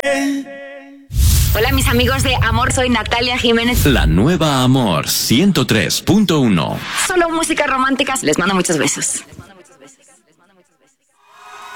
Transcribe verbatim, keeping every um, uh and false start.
Hola mis amigos de Amor, soy Natalia Jiménez. La nueva Amor ciento tres punto uno. Solo música romántica, les mando muchos besos.